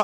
fois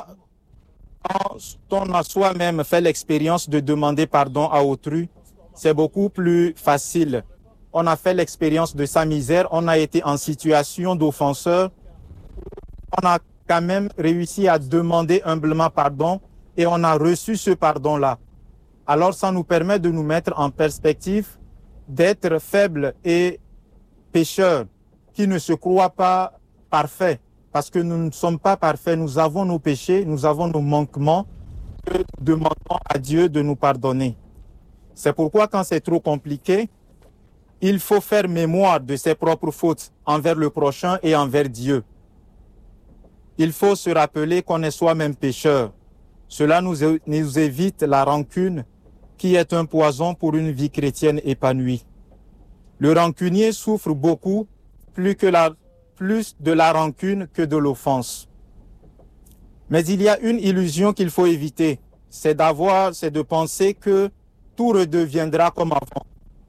on a soi-même fait l'expérience de demander pardon à autrui, c'est beaucoup plus facile. On a fait l'expérience de sa misère, on a été en situation d'offenseur, on a quand même réussi à demander humblement pardon et on a reçu ce pardon-là. Alors ça nous permet de nous mettre en perspective d'être faibles et pécheurs qui ne se croient pas parfaits. Parce que nous ne sommes pas parfaits, nous avons nos péchés, nous avons nos manquements, que nous demandons à Dieu de nous pardonner. C'est pourquoi quand c'est trop compliqué, il faut faire mémoire de ses propres fautes envers le prochain et envers Dieu. Il faut se rappeler qu'on est soi-même pécheur. Cela nous évite la rancune qui est un poison pour une vie chrétienne épanouie. Le rancunier souffre beaucoup plus de la rancune que de l'offense. Mais il y a une illusion qu'il faut éviter, c'est de penser que tout redeviendra comme avant.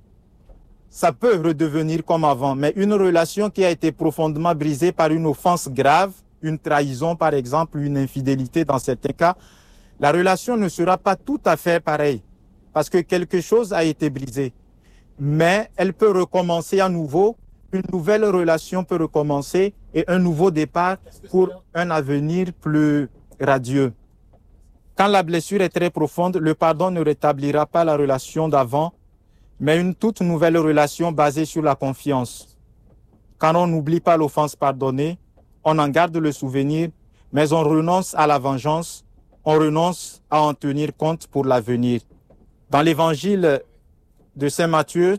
Ça peut redevenir comme avant, mais une relation qui a été profondément brisée par une offense grave, une trahison par exemple, une infidélité dans certains cas, la relation ne sera pas tout à fait pareille, parce que quelque chose a été brisé. Mais elle peut recommencer à nouveau, une nouvelle relation peut recommencer et un nouveau départ pour un avenir plus radieux. Quand la blessure est très profonde, le pardon ne rétablira pas la relation d'avant, mais une toute nouvelle relation basée sur la confiance. Quand on n'oublie pas l'offense pardonnée, on en garde le souvenir, mais on renonce à la vengeance, on renonce à en tenir compte pour l'avenir. Dans l'évangile de Saint Matthieu,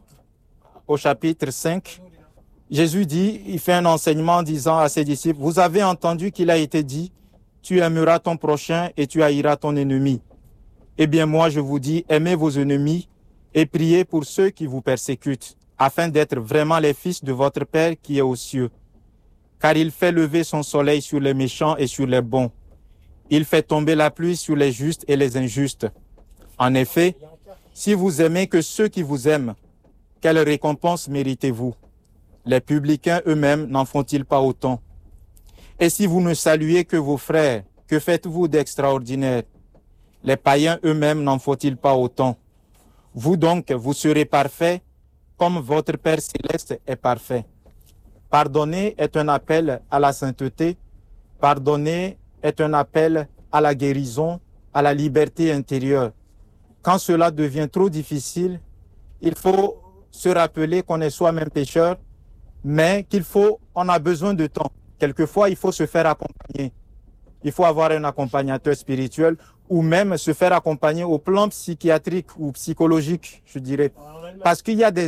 au chapitre 5, Jésus dit, il fait un enseignement en disant à ses disciples, vous avez entendu qu'il a été dit, tu aimeras ton prochain et tu haïras ton ennemi. Eh bien moi je vous dis, aimez vos ennemis et priez pour ceux qui vous persécutent, afin d'être vraiment les fils de votre Père qui est aux cieux. Car il fait lever son soleil sur les méchants et sur les bons. Il fait tomber la pluie sur les justes et les injustes. En effet, si vous aimez que ceux qui vous aiment, quelle récompense méritez-vous? Les publicains eux-mêmes n'en font-ils pas autant? Et si vous ne saluez que vos frères, que faites-vous d'extraordinaire? Les païens eux-mêmes n'en font-ils pas autant? Vous donc, vous serez parfaits comme votre Père céleste est parfait. Pardonner est un appel à la sainteté. Pardonner est un appel à la guérison, à la liberté intérieure. Quand cela devient trop difficile, il faut se rappeler qu'on est soi-même pécheur, mais on a besoin de temps. Quelquefois, il faut se faire accompagner. Il faut avoir un accompagnateur spirituel ou même se faire accompagner au plan psychiatrique ou psychologique, je dirais. Parce qu'il y a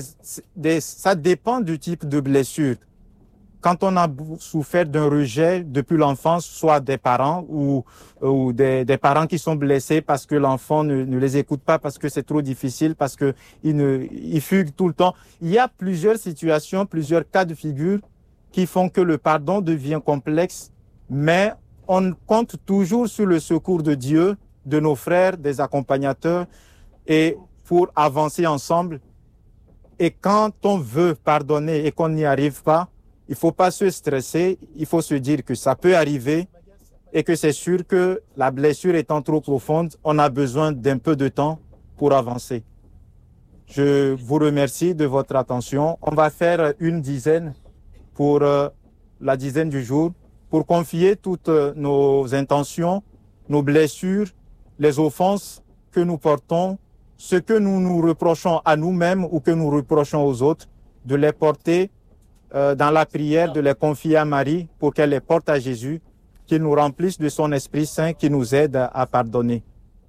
ça dépend du type de blessure. Quand on a souffert d'un rejet depuis l'enfance, soit des parents ou des parents qui sont blessés parce que l'enfant ne les écoute pas, parce que c'est trop difficile, parce que il fugue tout le temps. Il y a plusieurs situations, plusieurs cas de figure qui font que le pardon devient complexe, mais on compte toujours sur le secours de Dieu, de nos frères, des accompagnateurs, et pour avancer ensemble. Et quand on veut pardonner et qu'on n'y arrive pas, il ne faut pas se stresser, il faut se dire que ça peut arriver et que c'est sûr que la blessure étant trop profonde, on a besoin d'un peu de temps pour avancer. Je vous remercie de votre attention. On va faire une dizaine pour la dizaine du jour, pour confier toutes nos intentions, nos blessures, les offenses que nous portons, ce que nous nous reprochons à nous-mêmes ou que nous reprochons aux autres, de les porter dans la prière, de les confier à Marie pour qu'elle les porte à Jésus, qu'il nous remplisse de son Esprit Saint qui nous aide à pardonner.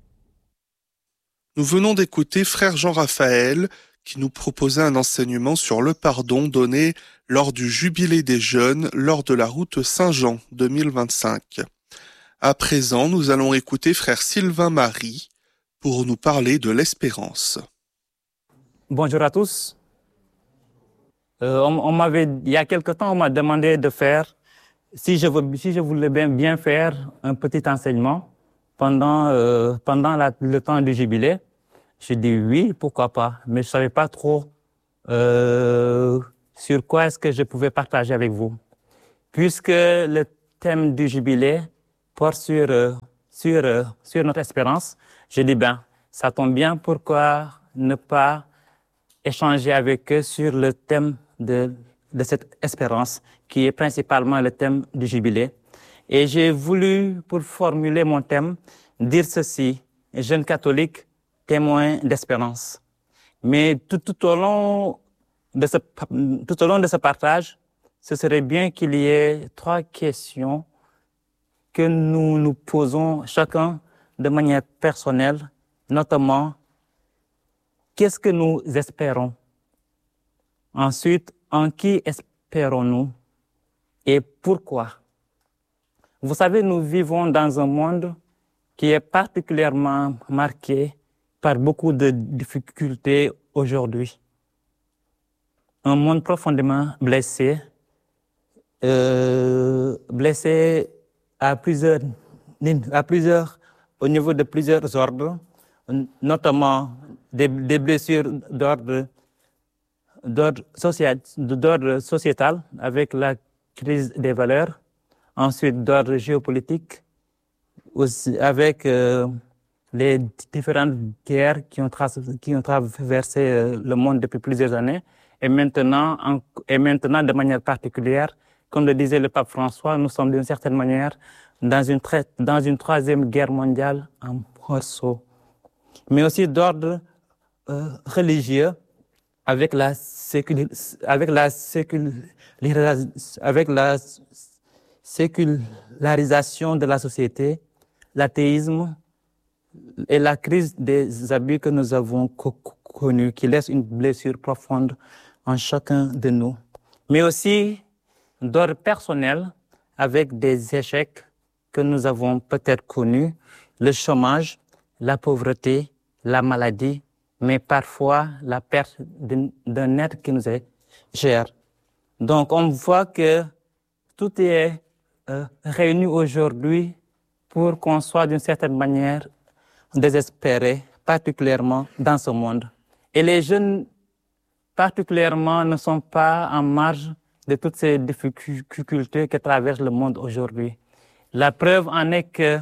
Nous venons d'écouter Frère Jean-Raphaël qui nous proposait un enseignement sur le pardon donné lors du Jubilé des jeunes lors de la route Saint-Jean 2025. À présent, nous allons écouter Frère Sylvain Marie pour nous parler de l'espérance. Bonjour à tous. Il y a quelque temps, on m'a demandé de faire, si je voulais bien faire un petit enseignement pendant le temps du jubilé. J'ai dit oui, pourquoi pas, mais je savais pas trop sur quoi est-ce que je pouvais partager avec vous. Puisque le thème du jubilé porte sur notre espérance. Je dis, ça tombe bien, pourquoi ne pas échanger avec eux sur le thème de cette espérance, qui est principalement le thème du jubilé. Et j'ai voulu, pour formuler mon thème, dire ceci: jeune catholique, témoin d'espérance. Mais tout au long de ce partage, ce serait bien qu'il y ait 3 questions que nous nous posons chacun de manière personnelle, notamment, qu'est-ce que nous espérons? Ensuite, en qui espérons-nous et pourquoi? Vous savez, nous vivons dans un monde qui est particulièrement marqué par beaucoup de difficultés aujourd'hui. Un monde profondément blessé, au niveau de plusieurs ordres, notamment des blessures d'ordre sociétal avec la crise des valeurs, ensuite d'ordre géopolitique, aussi avec les différentes guerres qui ont traversé le monde depuis plusieurs années, et maintenant de manière particulière, comme le disait le pape François, nous sommes d'une certaine manière dans une 3e guerre mondiale en morceaux, mais aussi d'ordre religieux, avec la sécularisation de la société, l'athéisme et la crise des abus que nous avons connus, qui laisse une blessure profonde en chacun de nous, mais aussi d'ordre personnel, avec des échecs que nous avons peut-être connus, le chômage, la pauvreté, la maladie, mais parfois la perte d'un être qui nous est cher. Donc on voit que tout est réuni aujourd'hui pour qu'on soit d'une certaine manière désespéré, particulièrement dans ce monde. Et les jeunes, particulièrement, ne sont pas en marge de toutes ces difficultés que traverse le monde aujourd'hui. La preuve en est que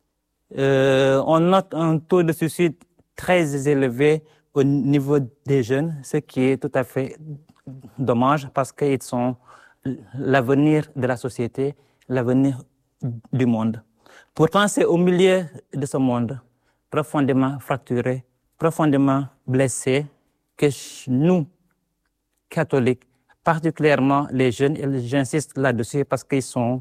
on note un taux de suicide très élevé au niveau des jeunes, ce qui est tout à fait dommage parce qu'ils sont l'avenir de la société, l'avenir du monde. Pourtant, c'est au milieu de ce monde profondément fracturé, profondément blessé, que nous, catholiques, particulièrement les jeunes, et j'insiste là-dessus parce qu'ils sont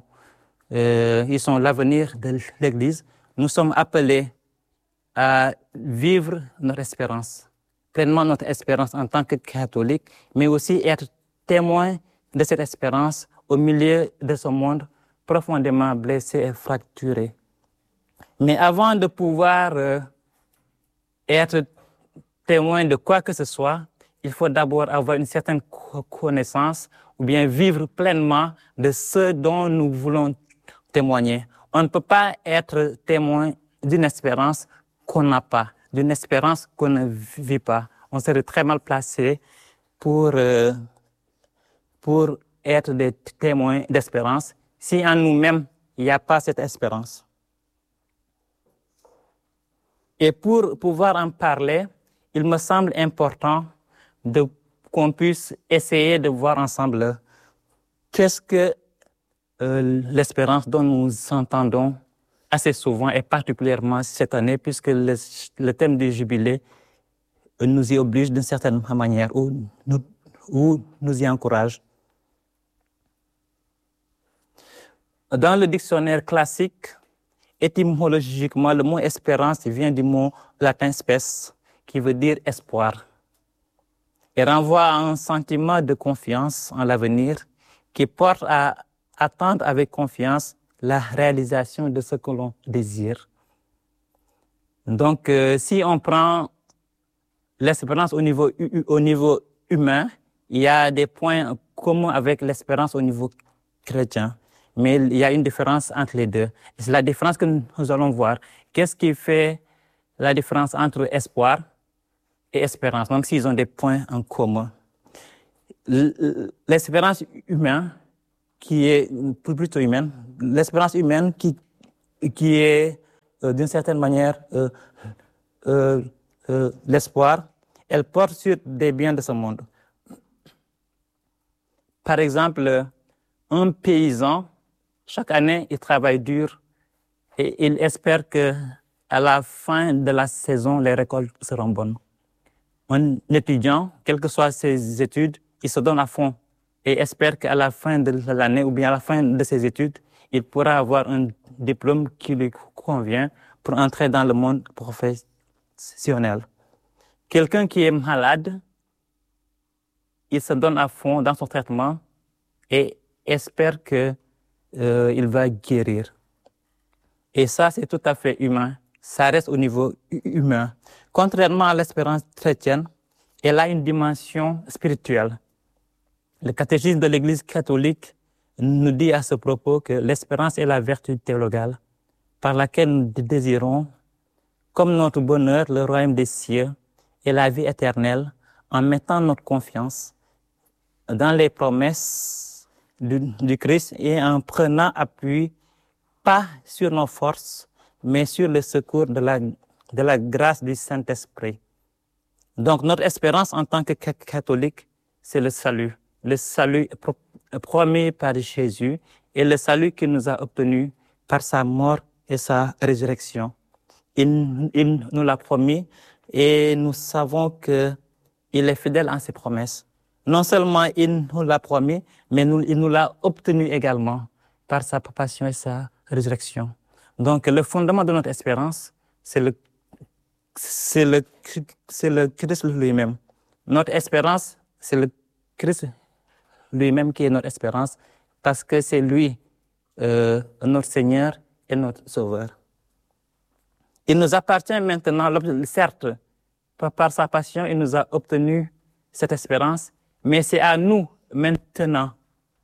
l'avenir de l'Église, nous sommes appelés à vivre notre espérance, pleinement notre espérance en tant que catholiques, mais aussi être témoins de cette espérance au milieu de ce monde profondément blessé et fracturé. Mais avant de pouvoir être témoin de quoi que ce soit, il faut d'abord avoir une certaine connaissance ou bien vivre pleinement de ce dont nous voulons témoigner. On ne peut pas être témoin d'une espérance qu'on n'a pas, d'une espérance qu'on ne vit pas. On serait très mal placé pour être des témoins d'espérance si en nous-mêmes, il n'y a pas cette espérance. Et pour pouvoir en parler, il me semble important qu'on puisse essayer de voir ensemble qu'est-ce que l'espérance dont nous entendons assez souvent, et particulièrement cette année, puisque le thème du jubilé nous y oblige d'une certaine manière, ou nous y encourage. Dans le dictionnaire classique, étymologiquement, le mot espérance vient du mot latin spes, qui veut dire espoir, et renvoie à un sentiment de confiance en l'avenir qui porte à attendre avec confiance la réalisation de ce que l'on désire. Donc, si on prend l'espérance au niveau humain, il y a des points communs avec l'espérance au niveau chrétien, mais il y a une différence entre les deux. C'est la différence que nous allons voir. Qu'est-ce qui fait la différence entre espoir et espérance, même s'ils ont des points en commun? L'espérance humaine, qui est plutôt humaine, l'espérance humaine qui qui est d'une certaine manière l'espoir, elle porte sur des biens de ce monde. Par exemple, un paysan, chaque année, il travaille dur et il espère que à la fin de la saison, les récoltes seront bonnes. Un étudiant, quelles que soient ses études, il se donne à fond et espère qu'à la fin de l'année ou bien à la fin de ses études, il pourra avoir un diplôme qui lui convient pour entrer dans le monde professionnel. Quelqu'un qui est malade, il se donne à fond dans son traitement et espère que il va guérir. Et ça, c'est tout à fait humain. Ça reste au niveau humain. Contrairement à l'espérance chrétienne, elle a une dimension spirituelle. Le catéchisme de l'Église catholique nous dit à ce propos que l'espérance est la vertu théologale par laquelle nous désirons, comme notre bonheur, le royaume des cieux et la vie éternelle, en mettant notre confiance dans les promesses du Christ et en prenant appui, pas sur nos forces, mais sur le secours de la grâce du Saint-Esprit. Donc, notre espérance en tant que catholique, c'est le salut. Le salut promis par Jésus et le salut qu'il nous a obtenu par sa mort et sa résurrection. Il nous l'a promis et nous savons qu'il est fidèle en ses promesses. Non seulement il nous l'a promis, mais il nous l'a obtenu également par sa passion et sa résurrection. Donc, le fondement de notre espérance, c'est le Christ lui-même. Notre espérance, c'est le Christ lui-même qui est notre espérance, parce que c'est lui, notre Seigneur et notre Sauveur. Il nous appartient maintenant, certes, par sa passion, il nous a obtenu cette espérance, mais c'est à nous maintenant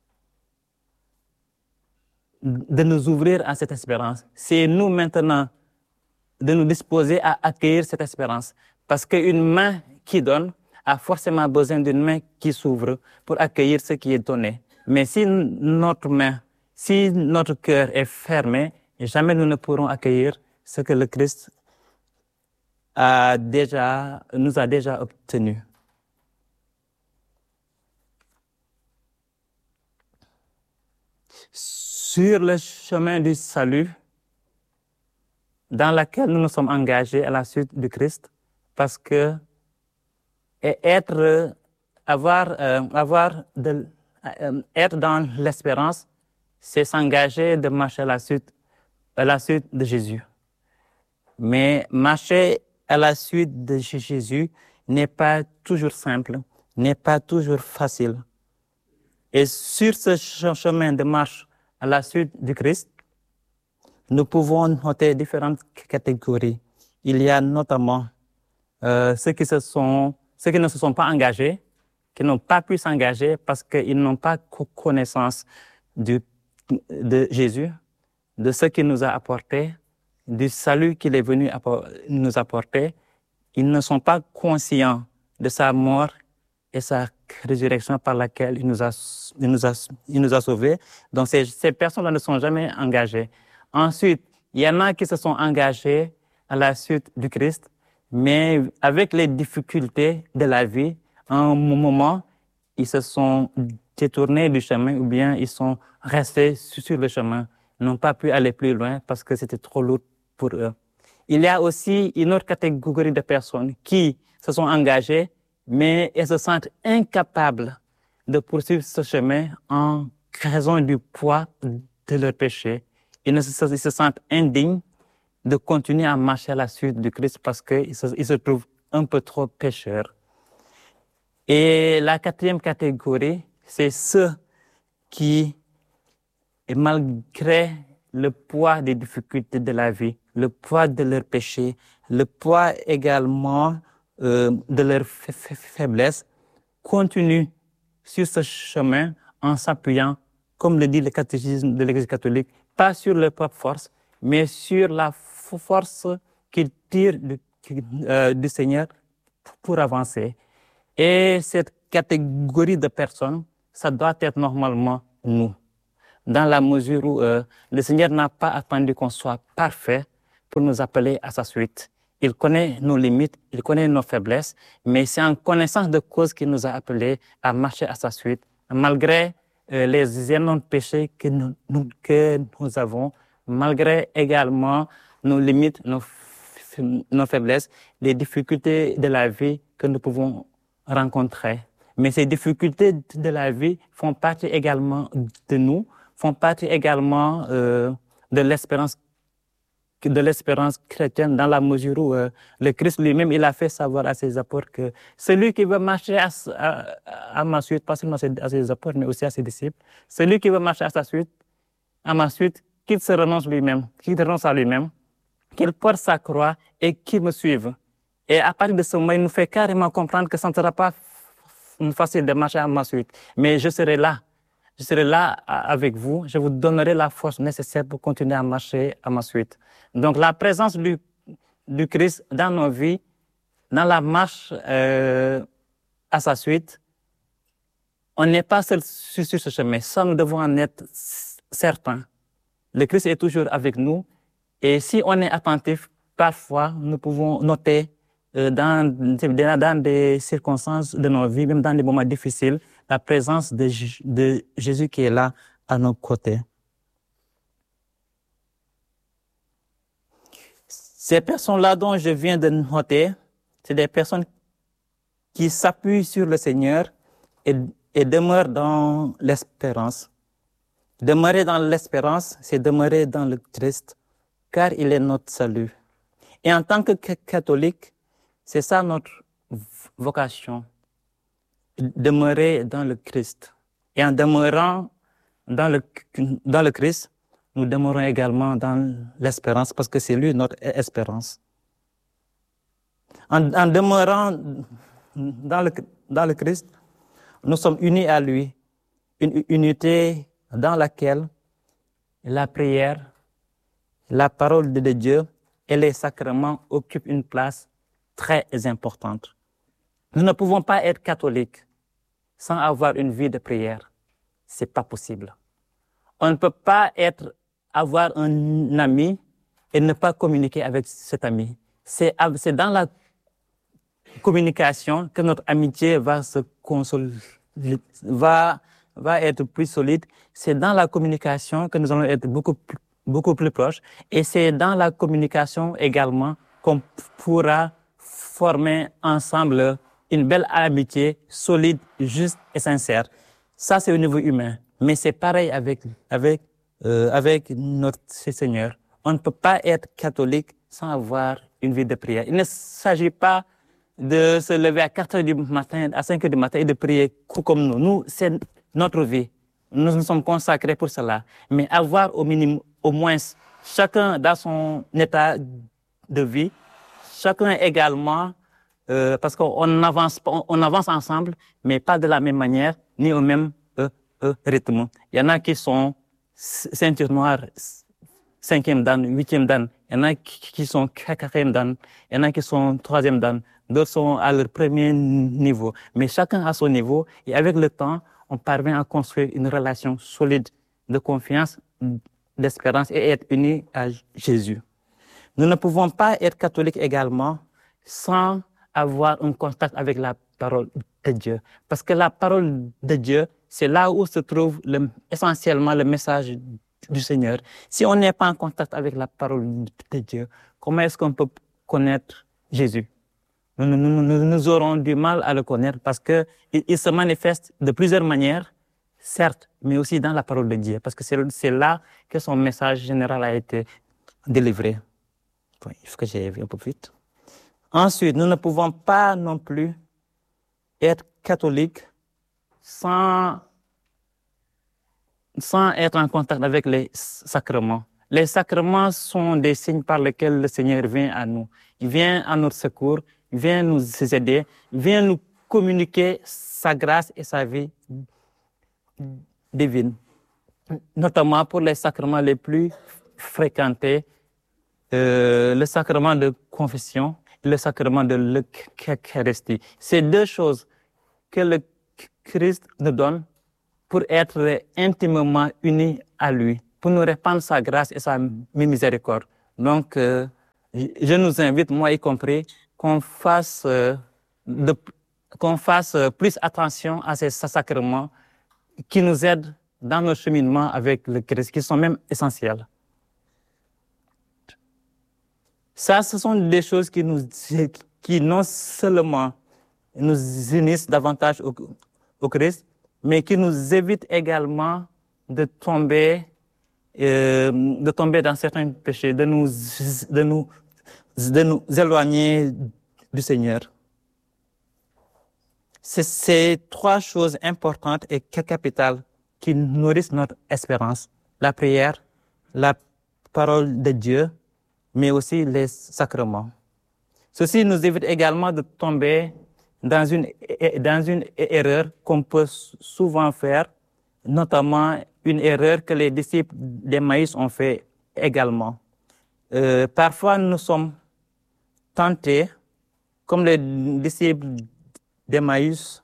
de nous ouvrir à cette espérance. C'est nous maintenant de nous disposer à accueillir cette espérance. Parce qu'une main qui donne a forcément besoin d'une main qui s'ouvre pour accueillir ce qui est donné. Mais si notre cœur est fermé, jamais nous ne pourrons accueillir ce que le Christ nous a déjà obtenu. Sur le chemin du salut, dans lequel nous nous sommes engagés à la suite du Christ, parce que être dans l'espérance, c'est s'engager de marcher à la suite de Jésus. Mais marcher à la suite de Jésus n'est pas toujours simple, n'est pas toujours facile. Et sur ce chemin de marche à la suite du Christ, nous pouvons noter différentes catégories. Il y a notamment ceux qui ne se sont pas engagés, qui n'ont pas pu s'engager parce qu'ils n'ont pas connaissance de Jésus, de ce qu'il nous a apporté, du salut qu'il est venu nous apporter. Ils ne sont pas conscients de sa mort et sa résurrection par laquelle il nous a sauvés. Donc, ces personnes-là ne sont jamais engagées. Ensuite, il y en a qui se sont engagés à la suite du Christ, mais avec les difficultés de la vie, à un moment, ils se sont détournés du chemin ou bien ils sont restés sur le chemin, n'ont pas pu aller plus loin parce que c'était trop lourd pour eux. Il y a aussi une autre catégorie de personnes qui se sont engagées, mais elles se sentent incapables de poursuivre ce chemin en raison du poids de leur péché. Ils se sentent indignes de continuer à marcher à la suite du Christ parce qu'ils se trouvent un peu trop pécheurs. Et la quatrième catégorie, c'est ceux qui, malgré le poids des difficultés de la vie, le poids de leur péché, le poids également de leur faiblesse, continuent sur ce chemin en s'appuyant, comme le dit le catéchisme de l'Église catholique, pas sur leur propre force, mais sur la force qu'ils tirent du Seigneur pour avancer. Et cette catégorie de personnes, ça doit être normalement nous. dans la mesure où le Seigneur n'a pas attendu qu'on soit parfait pour nous appeler à sa suite. Il connaît nos limites, il connaît nos faiblesses, mais c'est en connaissance de cause qu'il nous a appelés à marcher à sa suite, malgré les énormes péchés que nous avons, malgré également nos limites, nos faiblesses, les difficultés de la vie que nous pouvons rencontrer. Mais ces difficultés de la vie font partie également de nous, font partie également de l'espérance chrétienne, dans la mesure où le Christ lui-même, il a fait savoir à ses apôtres que celui qui veut marcher à ma suite, pas seulement à ses apôtres, mais aussi à ses disciples, celui qui veut marcher à ma suite, qu'il se renonce lui-même, qu'il renonce à lui-même, qu'il porte sa croix et qu'il me suive. Et à partir de ce moment, il nous fait carrément comprendre que ça ne sera pas facile de marcher à ma suite, mais je serai là. Je serai là avec vous, je vous donnerai la force nécessaire pour continuer à marcher à ma suite. Donc la présence du Christ dans nos vies, dans la marche à sa suite, on n'est pas seul sur ce chemin. Ça, nous devons en être certains. Le Christ est toujours avec nous et si on est attentif, parfois nous pouvons noter dans des circonstances de nos vies, même dans des moments difficiles, la présence de Jésus qui est là à nos côtés. Ces personnes-là dont je viens de noter, c'est des personnes qui s'appuient sur le Seigneur et demeurent dans l'espérance. Demeurer dans l'espérance, c'est demeurer dans le Christ, car il est notre salut. Et en tant que catholique, c'est ça notre vocation, demeurer dans le Christ. Et en demeurant dans le Christ, nous demeurons également dans l'espérance, parce que c'est lui notre espérance. En demeurant dans le Christ, nous sommes unis à lui, une unité dans laquelle la prière, la parole de Dieu et les sacrements occupent une place très importante. Nous ne pouvons pas être catholiques sans avoir une vie de prière. C'est pas possible. On ne peut pas avoir un ami et ne pas communiquer avec cet ami. C'est dans la communication que notre amitié va se consolider, va être plus solide. C'est dans la communication que nous allons être beaucoup plus proches. Et c'est dans la communication également qu'on pourra former ensemble une belle amitié solide, juste et sincère. Ça, c'est au niveau humain. Mais c'est pareil avec notre Seigneur. On ne peut pas être catholique sans avoir une vie de prière. Il ne s'agit pas de se lever à 4 heures du matin, à 5 heures du matin et de prier comme nous. Nous, c'est notre vie. Nous nous sommes consacrés pour cela. Mais avoir au minimum, au moins, chacun dans son état de vie, chacun également, parce qu'on avance, on avance ensemble, mais pas de la même manière, ni au même rythme. Il y en a qui sont ceinture noire, 5e dan, 8e dan. Il y en a qui sont 4e dan. Il y en a qui sont 3e dan. D'autres sont à leur premier niveau. Mais chacun à son niveau. Et avec le temps, on parvient à construire une relation solide de confiance, d'espérance et être unis à Jésus. Nous ne pouvons pas être catholiques également sans avoir un contact avec la parole de Dieu. Parce que la parole de Dieu, c'est là où se trouve essentiellement le message du Seigneur. Si on n'est pas en contact avec la parole de Dieu, comment est-ce qu'on peut connaître Jésus? Nous aurons du mal à le connaître parce qu'il se manifeste de plusieurs manières, certes, mais aussi dans la parole de Dieu, parce que c'est là que son message général a été délivré. Bon, il faut que j'aille un peu vite. Ensuite, nous ne pouvons pas non plus être catholiques sans être en contact avec les sacrements. Les sacrements sont des signes par lesquels le Seigneur vient à nous. Il vient à notre secours, il vient nous aider, il vient nous communiquer sa grâce et sa vie divine. Notamment pour les sacrements les plus fréquentés, le sacrement de confession et le sacrement de l'Eucharistie. C'est deux choses que le Christ nous donne pour être intimement unis à lui, pour nous répandre sa grâce et sa miséricorde. Donc, je nous invite, moi y compris, qu'on fasse plus attention à ces sacrements qui nous aident dans nos cheminements avec le Christ, qui sont même essentiels. Ça, ce sont des choses qui non seulement nous unissent davantage au Christ, mais qui nous évitent également de tomber dans certains péchés, de nous éloigner du Seigneur. C'est ces trois choses importantes et capitales qui nourrissent notre espérance. La prière, la parole de Dieu, mais aussi les sacrements. Ceci nous évite également de tomber dans une erreur qu'on peut souvent faire, notamment une erreur que les disciples d'Emmaüs ont fait également. Parfois, nous sommes tentés, comme les disciples d'Emmaüs,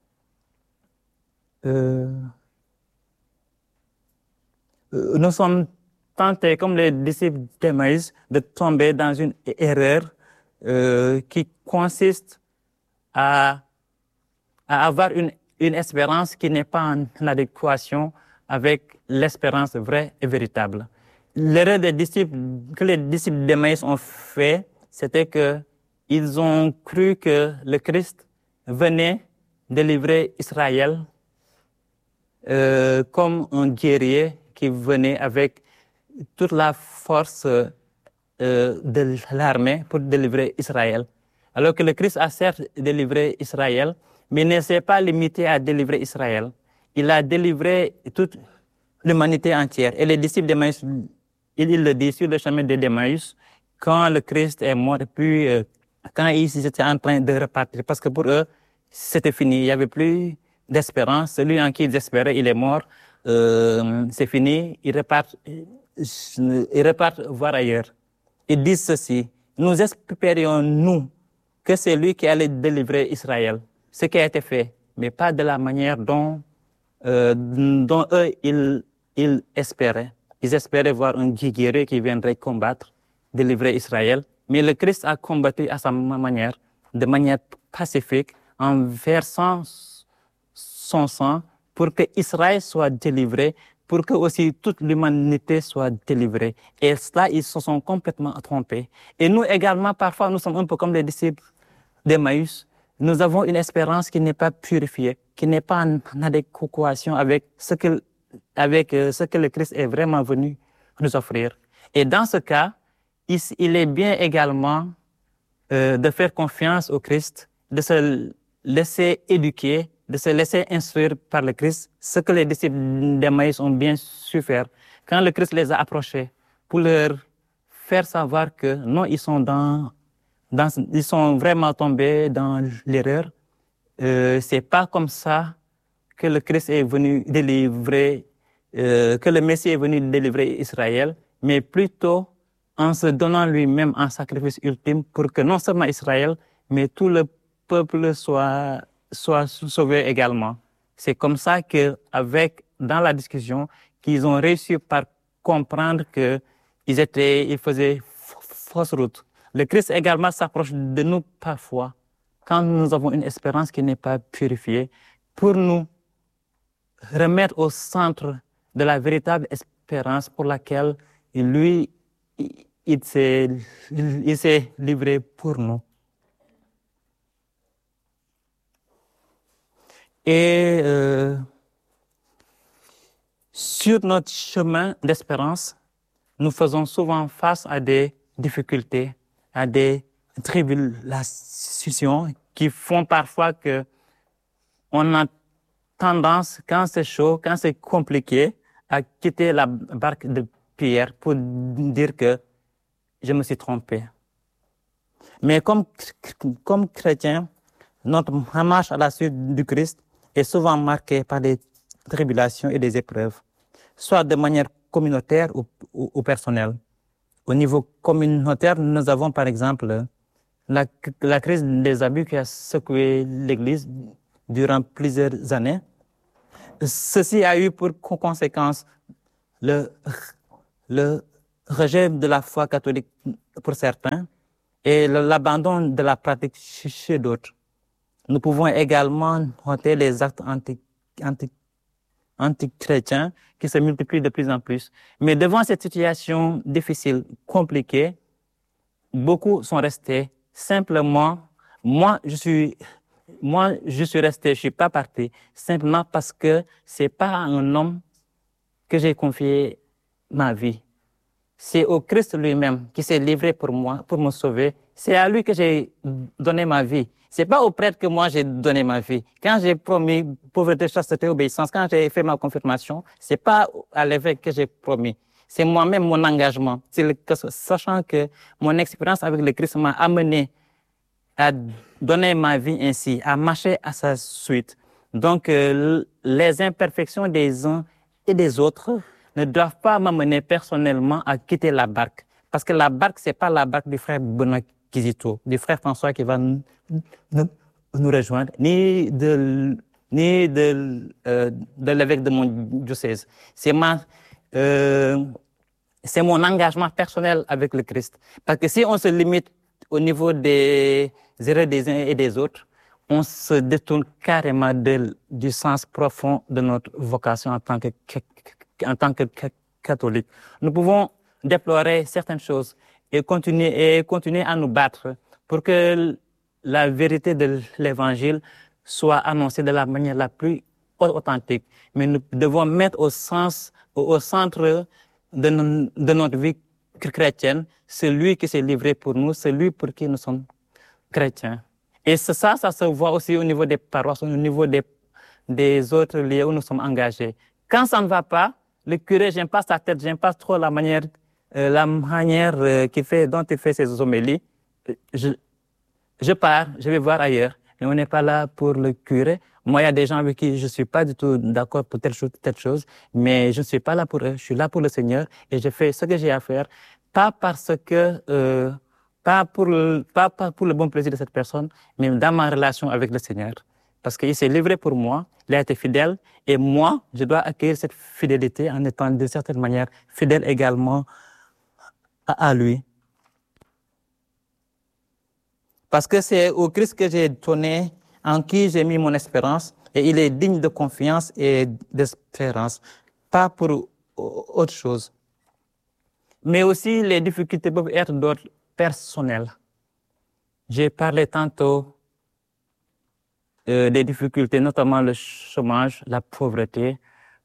nous sommes tentés, comme les disciples d'Emmaüs, de tomber dans une erreur qui consiste à avoir une espérance qui n'est pas en adéquation avec l'espérance vraie et véritable. L'erreur que les disciples d'Emmaüs ont fait, c'était qu'ils ont cru que le Christ venait délivrer Israël comme un guerrier qui venait avec toute la force de l'armée pour délivrer Israël. Alors que le Christ a certes délivré Israël, mais il ne s'est pas limité à délivrer Israël. Il a délivré toute l'humanité entière. Et les disciples d'Emmaüs, ils le disent sur le chemin d'Emmaüs, quand le Christ est mort, et puis quand ils étaient en train de repartir, parce que pour eux, c'était fini. Il n'y avait plus d'espérance. Celui en qui ils espéraient, il est mort. C'est fini. Ils repartent voir ailleurs. Ils disent ceci: nous espérions, nous, que c'est lui qui allait délivrer Israël. Ce qui a été fait, mais pas de la manière dont eux, ils espéraient. Ils espéraient voir un guerrier qui viendrait combattre, délivrer Israël. Mais le Christ a combattu à sa manière, de manière pacifique, en versant son sang pour que Israël soit délivré, pour que aussi toute l'humanité soit délivrée. Et cela, ils se sont complètement trompés. Et nous également, parfois, nous sommes un peu comme les disciples d'Emmaüs. Nous avons une espérance qui n'est pas purifiée, qui n'est pas en adéquation avec ce que le Christ est vraiment venu nous offrir. Et dans ce cas, il est bien également de faire confiance au Christ, de se laisser éduquer, de se laisser instruire par le Christ, ce que les disciples d'Emmaüs ont bien su faire. Quand le Christ les a approchés pour leur faire savoir que non, ils sont vraiment tombés dans l'erreur. C'est pas comme ça que le Christ est venu délivrer, que le Messie est venu délivrer Israël, mais plutôt en se donnant lui-même en sacrifice ultime pour que non seulement Israël, mais tout le peuple soit sauvé également. C'est comme ça dans la discussion, qu'ils ont réussi par comprendre ils faisaient fausse route. Le Christ également s'approche de nous parfois quand nous avons une espérance qui n'est pas purifiée, pour nous remettre au centre de la véritable espérance pour laquelle lui, il s'est livré pour nous. Et sur notre chemin d'espérance, nous faisons souvent face à des difficultés, à des tribulations qui font parfois que on a tendance, quand c'est chaud, quand c'est compliqué, à quitter la barque de Pierre pour dire que je me suis trompé. Mais comme chrétien, notre marche à la suite du Christ est souvent marquée par des tribulations et des épreuves, soit de manière communautaire ou personnelle. Au niveau communautaire, nous avons par exemple la crise des abus qui a secoué l'Église durant plusieurs années. Ceci a eu pour conséquence le, le rejet de la foi catholique pour certains et l'abandon de la pratique chez d'autres. Nous pouvons également noter les actes anti-chrétiens qui se multiplient de plus en plus. Mais devant cette situation difficile, compliquée, beaucoup sont restés simplement. Moi, je suis resté, je suis pas parti, simplement parce que c'est pas à un homme que j'ai confié ma vie. C'est au Christ lui-même qui s'est livré pour moi, pour me sauver. C'est à lui que j'ai donné ma vie. C'est pas au prêtre que moi j'ai donné ma vie. Quand j'ai promis pauvreté, chasteté, obéissance, quand j'ai fait ma confirmation, c'est pas à l'évêque que j'ai promis. C'est moi-même mon engagement. Sachant que mon expérience avec le Christ m'a amené à donner ma vie ainsi, à marcher à sa suite. Donc, les imperfections des uns et des autres ne doivent pas m'amener personnellement à quitter la barque. Parce que la barque, c'est pas la barque du frère Benoît Kizito, du frère François qui va nous rejoindre, ni de l'évêque de mon diocèse. C'est mon engagement personnel avec le Christ. Parce que si on se limite au niveau des erreurs des uns et des autres, on se détourne carrément du sens profond de notre vocation en tant que catholique. Nous pouvons déplorer certaines choses et continuer à nous battre pour que la vérité de l'Évangile soit annoncée de la manière la plus authentique. Mais nous devons mettre au centre de notre vie chrétienne celui qui s'est livré pour nous, celui pour qui nous sommes chrétiens. Et ça se voit aussi au niveau des paroisses, au niveau des autres lieux où nous sommes engagés. Quand ça ne va pas, le curé, j'aime pas sa tête, j'aime pas trop la manière dont il fait ses homélies. Je pars, je vais voir ailleurs. Mais on n'est pas là pour le curé. Moi, il y a des gens avec qui je suis pas du tout d'accord pour telle chose, mais je ne suis pas là pour eux. Je suis là pour le Seigneur et je fais ce que j'ai à faire, pas pour le bon plaisir de cette personne, mais dans ma relation avec le Seigneur. Parce qu'il s'est livré pour moi, il a été fidèle, et moi, je dois accueillir cette fidélité en étant de certaine manière fidèle également à lui. Parce que c'est au Christ que j'ai donné, en qui j'ai mis mon espérance, et il est digne de confiance et d'espérance, pas pour autre chose. Mais aussi, les difficultés peuvent être d'ordre personnel. J'ai parlé tantôt des difficultés, notamment le chômage, la pauvreté,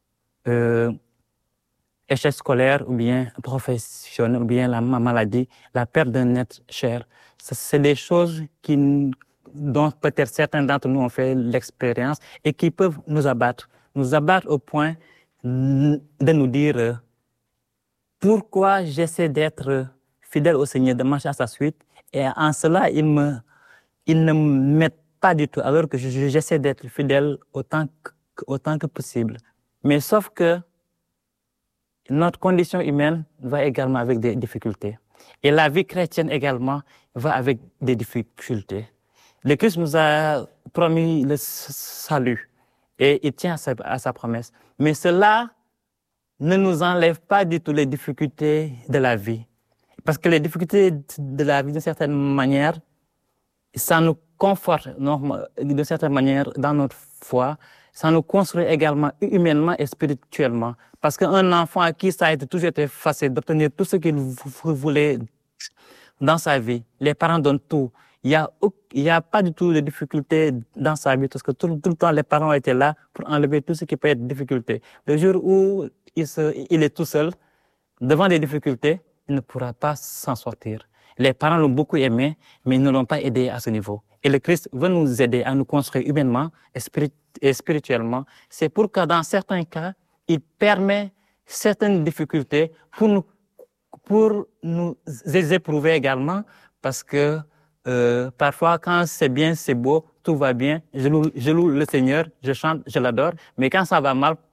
échec scolaire ou bien professionnel, ou bien la maladie, la perte d'un être cher. C'est des choses dont peut-être certains d'entre nous ont fait l'expérience et qui peuvent nous abattre au point de nous dire pourquoi j'essaie d'être fidèle au Seigneur, de marcher à sa suite, et en cela, il ne m'aide pas du tout, alors que j'essaie d'être fidèle autant que possible. Mais sauf que notre condition humaine va également avec des difficultés. Et la vie chrétienne également va avec des difficultés. Le Christ nous a promis le salut et il tient à sa promesse. Mais cela ne nous enlève pas du tout les difficultés de la vie. Parce que les difficultés de la vie, d'une certaine manière, ça nous conforte d'une certaine manière dans notre foi. Ça nous construit également humainement et spirituellement. Parce qu'un enfant à qui ça a toujours été facile d'obtenir tout ce qu'il voulait dans sa vie, les parents donnent tout. Il y a pas du tout de difficultés dans sa vie parce que tout le temps, les parents étaient là pour enlever tout ce qui peut être difficulté. Le jour où il est tout seul, devant des difficultés, il ne pourra pas s'en sortir. Les parents l'ont beaucoup aimé, mais ils ne l'ont pas aidé à ce niveau. Et le Christ veut nous aider à nous construire humainement et spirituellement. C'est pourquoi dans certains cas, il permet certaines difficultés pour nous éprouver également, parce que parfois quand c'est bien, c'est beau, tout va bien, je loue le Seigneur, je chante, je l'adore, mais quand ça va mal,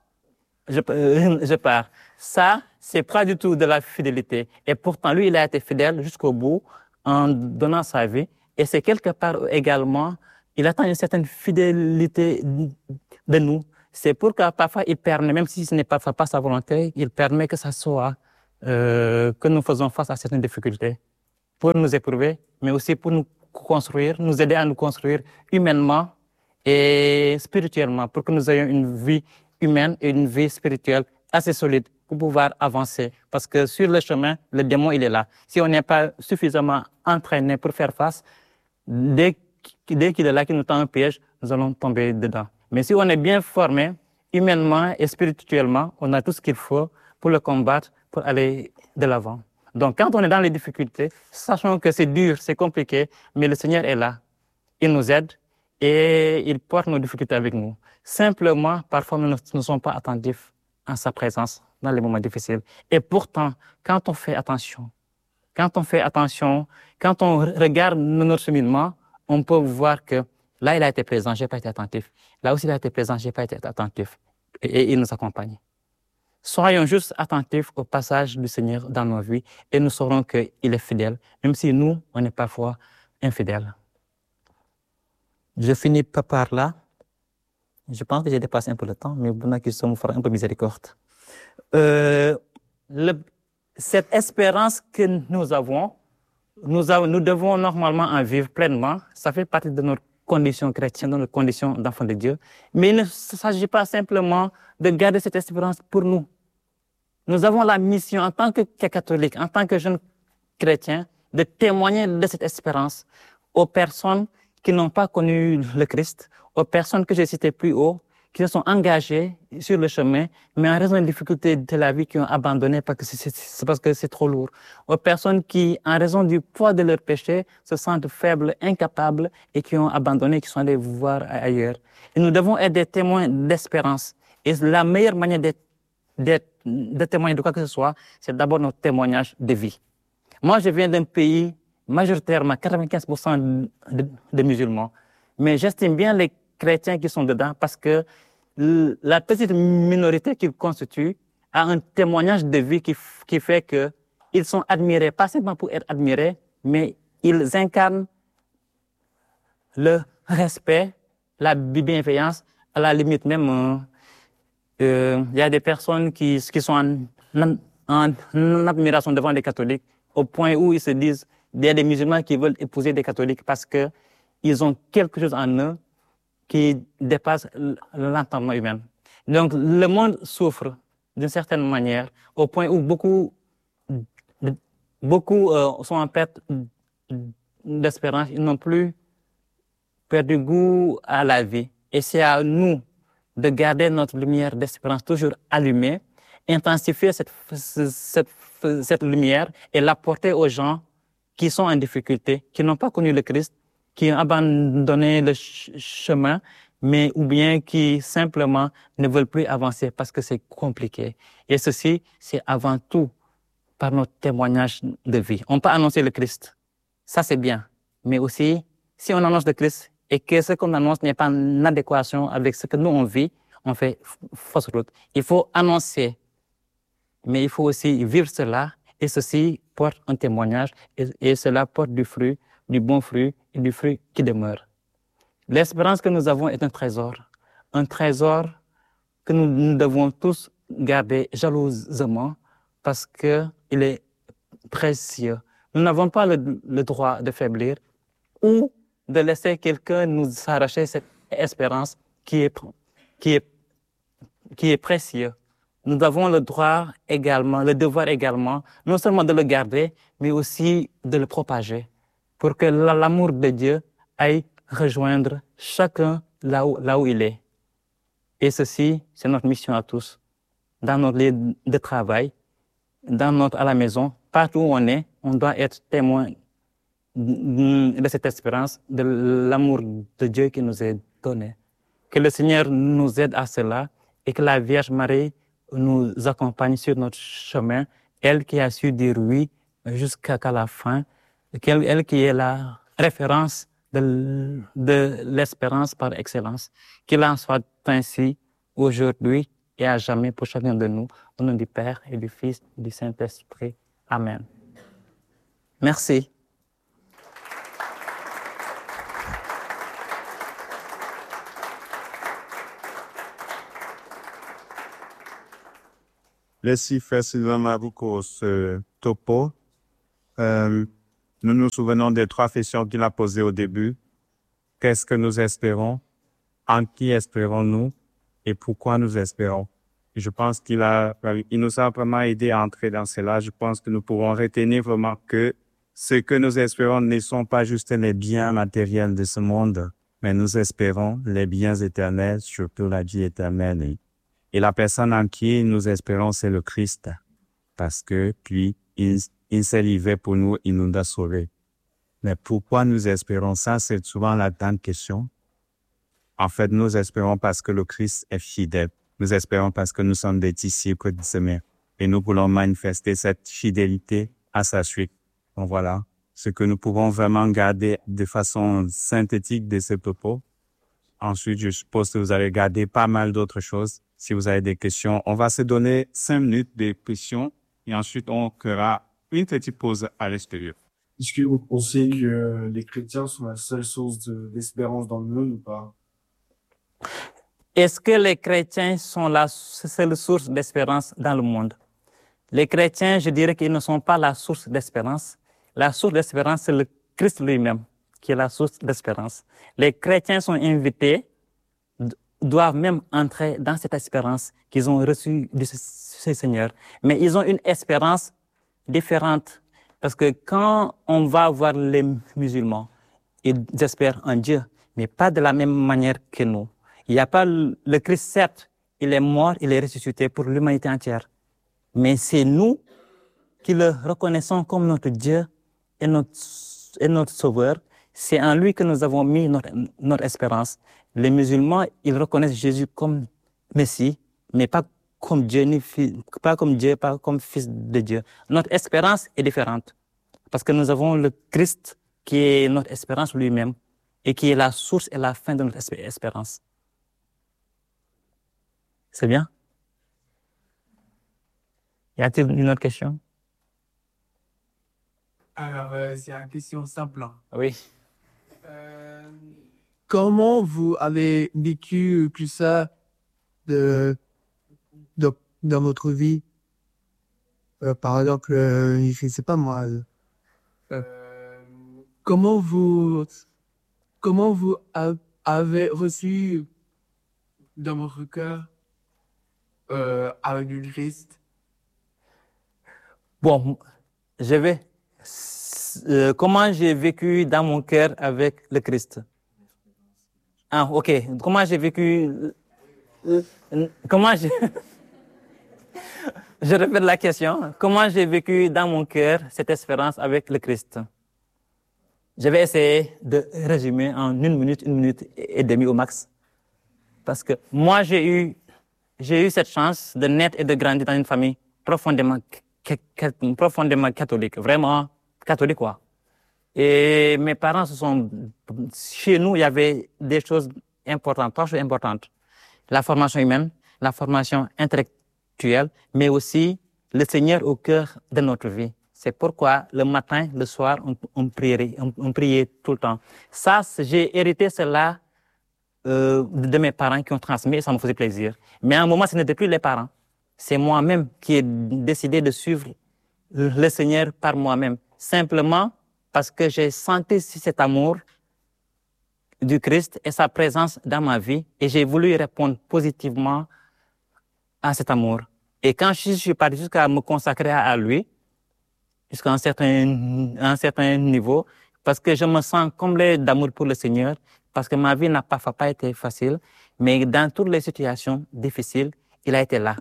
je pars. Ça, c'est pas du tout de la fidélité. Et pourtant, lui, il a été fidèle jusqu'au bout en donnant sa vie. Et c'est quelque part également, il attend une certaine fidélité de nous. C'est pourquoi parfois il permet, même si ce n'est parfois pas sa volonté, il permet que ça soit, que nous faisons face à certaines difficultés pour nous éprouver, mais aussi pour nous construire, nous aider à nous construire humainement et spirituellement, pour que nous ayons une vie humaine et une vie spirituelle assez solide pour pouvoir avancer. Parce que sur le chemin, le démon, il est là. Si on n'est pas suffisamment entraîné pour faire face, dès qu'il est là, qu'il nous tend un piège, nous allons tomber dedans. Mais si on est bien formé, humainement et spirituellement, on a tout ce qu'il faut pour le combattre, pour aller de l'avant. Donc, quand on est dans les difficultés, sachant que c'est dur, c'est compliqué, mais le Seigneur est là. Il nous aide et il porte nos difficultés avec nous. Simplement, parfois, nous ne sommes pas attentifs à sa présence dans les moments difficiles. Et pourtant, quand on fait attention, quand on regarde notre cheminement, on peut voir que là, il a été présent, je n'ai pas été attentif. Là aussi, il a été présent, je n'ai pas été attentif. Et il nous accompagne. Soyons juste attentifs au passage du Seigneur dans nos vies et nous saurons qu'il est fidèle, même si nous, on est parfois infidèles. Je finis par là. Je pense que j'ai dépassé un peu le temps, mais bon, qui me fera un peu miséricorde. Cette espérance que nous avons, nous devons normalement en vivre pleinement. Ça fait partie de notre condition chrétienne, de notre condition d'enfant de Dieu. Mais il ne s'agit pas simplement de garder cette espérance pour nous. Nous avons la mission en tant que catholiques, en tant que jeunes chrétiens, de témoigner de cette espérance aux personnes qui n'ont pas connu le Christ, aux personnes que j'ai citées plus haut, qui se sont engagées sur le chemin, mais en raison des difficultés de la vie, qui ont abandonné parce que c'est trop lourd. Aux personnes qui, en raison du poids de leurs péchés, se sentent faibles, incapables et qui ont abandonné, qui sont allés voir ailleurs. Et nous devons être des témoins d'espérance. Et la meilleure manière de témoigner de quoi que ce soit, c'est d'abord notre témoignage de vie. Moi, je viens d'un pays majoritairement 95% de musulmans, mais j'estime bien les chrétiens qui sont dedans parce que la petite minorité qu'ils constituent a un témoignage de vie qui fait qu'ils sont admirés, pas simplement pour être admirés, mais ils incarnent le respect, la bienveillance, à la limite même. Il y a des personnes qui sont en admiration devant les catholiques, au point où ils se disent, il y a des musulmans qui veulent épouser des catholiques parce qu'ils ont quelque chose en eux qui dépasse l'entendement humain. Donc, le monde souffre d'une certaine manière, au point où beaucoup sont en perte d'espérance, ils n'ont plus perdu goût à la vie. Et c'est à nous de garder notre lumière d'espérance toujours allumée, intensifier cette lumière et l'apporter aux gens qui sont en difficulté, qui n'ont pas connu le Christ, qui ont abandonné le chemin, mais ou bien qui simplement ne veulent plus avancer parce que c'est compliqué. Et ceci, c'est avant tout par notre témoignage de vie. On peut annoncer le Christ, ça c'est bien, mais aussi, si on annonce le Christ et que ce qu'on annonce n'est pas en adéquation avec ce que nous on vit, on fait fausse route. Il faut annoncer, mais il faut aussi vivre cela, et ceci porte un témoignage, et cela porte du fruit, du bon fruit et du fruit qui demeure. L'espérance que nous avons est un trésor que nous devons tous garder jalousement parce qu'il est précieux. Nous n'avons pas le droit de faiblir ou de laisser quelqu'un nous arracher cette espérance qui est précieux. Nous avons le droit également, le devoir également, non seulement de le garder, mais aussi de le propager pour que l'amour de Dieu aille rejoindre chacun là où il est. Et ceci, c'est notre mission à tous. Dans notre lieu de travail, à la maison, partout où on est, on doit être témoin de cette espérance, de l'amour de Dieu qui nous est donné. Que le Seigneur nous aide à cela et que la Vierge Marie nous accompagne sur notre chemin, elle qui a su dire oui jusqu'à la fin, elle qui est la référence de l'espérance par excellence. Qu'il en soit ainsi aujourd'hui et à jamais pour chacun de nous, au nom du Père et du Fils et du Saint-Esprit. Amen. Merci. Merci, Frère Sylvain Mabou, pour ce topo. Nous nous souvenons des 3 questions qu'il a posées au début. Qu'est-ce que nous espérons? En qui espérons-nous? Et pourquoi nous espérons? Je pense il nous a vraiment aidé à entrer dans cela. Je pense que nous pourrons retenir vraiment que ce que nous espérons ne sont pas juste les biens matériels de ce monde, mais nous espérons les biens éternels, surtout la vie éternelle. Et la personne en qui nous espérons, c'est le Christ. Parce que, puis, il s'est livré pour nous, il nous a sauvés. Mais pourquoi nous espérons ça? C'est souvent la grande question. En fait, nous espérons parce que le Christ est fidèle. Nous espérons parce que nous sommes des disciples du Seigneur. Et nous voulons manifester cette fidélité à sa suite. Donc voilà, ce que nous pouvons vraiment garder de façon synthétique de ce propos. Ensuite, je suppose que vous allez garder pas mal d'autres choses. Si vous avez des questions, on va se donner 5 minutes de questions et ensuite on fera une petite pause à l'extérieur. Est-ce que vous pensez que les chrétiens sont la seule source d'espérance dans le monde ou pas? Est-ce que les chrétiens sont la seule source d'espérance dans le monde? Les chrétiens, je dirais qu'ils ne sont pas la source d'espérance. La source d'espérance, c'est le Christ lui-même qui est la source d'espérance. Les chrétiens sont invités, doivent même entrer dans cette espérance qu'ils ont reçue du Seigneur. Mais ils ont une espérance différente. Parce que quand on va voir les musulmans, ils espèrent en Dieu, mais pas de la même manière que nous. Il n'y a pas le Christ, certes, il est mort, il est ressuscité pour l'humanité entière. Mais c'est nous qui le reconnaissons comme notre Dieu et notre Sauveur. C'est en lui que nous avons mis notre espérance. Les musulmans, ils reconnaissent Jésus comme Messie, mais pas comme Dieu, pas comme Fils de Dieu. Notre espérance est différente. Parce que nous avons le Christ qui est notre espérance lui-même et qui est la source et la fin de notre espérance. C'est bien? Y a-t-il une autre question? Alors, c'est une question simple. Oui. Comment vous avez vécu tout ça dans votre vie? Par exemple, je ne sais pas moi. Comment vous avez reçu dans votre cœur avec le Christ? Bon, comment j'ai vécu dans mon cœur avec le Christ? Ah, ok. Comment j'ai vécu... Je répète la question. Comment j'ai vécu dans mon cœur cette espérance avec le Christ? Je vais essayer de résumer en 1 minute et demie au max. Parce que moi, j'ai eu cette chance de naître et de grandir dans une famille profondément catholique, vraiment catholique, quoi. Et mes parents chez nous, il y avait des choses importantes, 3 choses importantes. La formation humaine, la formation intellectuelle, mais aussi le Seigneur au cœur de notre vie. C'est pourquoi le matin, le soir, on priait tout le temps. Ça, j'ai hérité cela de mes parents qui ont transmis et ça me faisait plaisir. Mais à un moment, ce n'était plus les parents. C'est moi-même qui ai décidé de suivre le Seigneur par moi-même. Simplement parce que j'ai senti cet amour du Christ et sa présence dans ma vie et j'ai voulu répondre positivement à cet amour. Et quand je suis parti jusqu'à me consacrer à lui, jusqu'à un certain niveau, parce que je me sens comblé d'amour pour le Seigneur, parce que ma vie n'a parfois pas été facile, mais dans toutes les situations difficiles, il a été là.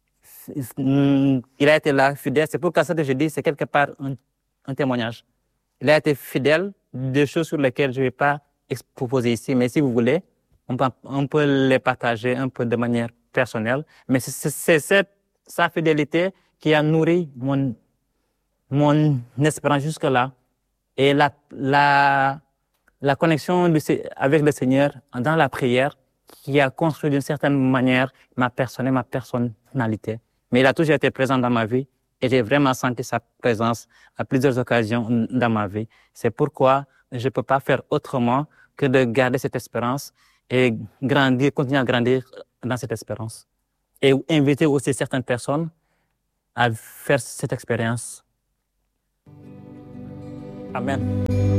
Il a été là, fidèle. C'est pourquoi ça que je dis, c'est quelque part un témoignage. Il a été fidèle, des choses sur lesquelles je ne vais pas exposer ici, mais si vous voulez, on peut les partager un peu de manière personnelle. Mais c'est sa fidélité qui a nourri mon espérance jusque-là. Et la connexion avec le Seigneur dans la prière qui a construit d'une certaine manière ma personne et ma personnalité. Mais il a toujours été présent dans ma vie et j'ai vraiment senti sa présence à plusieurs occasions dans ma vie. C'est pourquoi je ne peux pas faire autrement que de garder cette espérance et continuer à grandir dans cette espérance. Et inviter aussi certaines personnes à faire cette expérience. Amen.